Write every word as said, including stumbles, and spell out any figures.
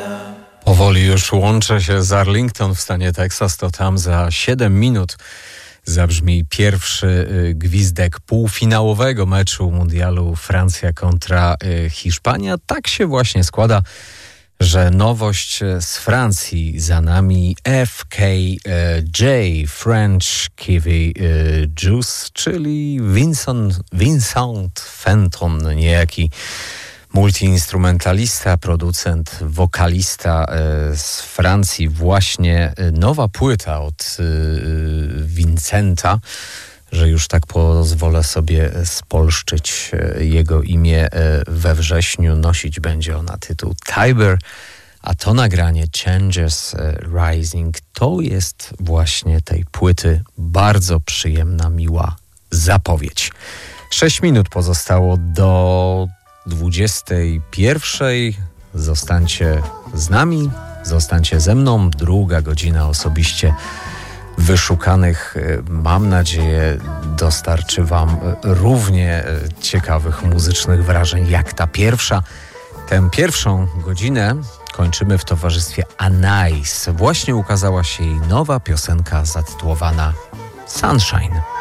Powoli już łączę się z Arlington w stanie Teksas, to tam za siedem minut zabrzmi pierwszy y, gwizdek półfinałowego meczu mundialu Francja kontra y, Hiszpania. Tak się właśnie składa, że nowość z Francji za nami F K J, French Kiwi Juice, czyli Vincent, Vincent Fenton, niejaki multiinstrumentalista, producent, wokalista z Francji. Właśnie nowa płyta od Vincenta, że już tak pozwolę sobie spolszczyć jego imię, we wrześniu nosić będzie ona tytuł Tiber, a to nagranie Changes Rising to jest właśnie tej płyty bardzo przyjemna, miła zapowiedź. Sześć minut pozostało do dwudziestej pierwszej. Zostańcie z nami, zostańcie ze mną. Druga godzina osobiście wyszukanych, mam nadzieję, dostarczy wam równie ciekawych muzycznych wrażeń jak ta pierwsza. Tę pierwszą godzinę kończymy w towarzystwie Anais. Właśnie ukazała się jej nowa piosenka zatytułowana Sunshine.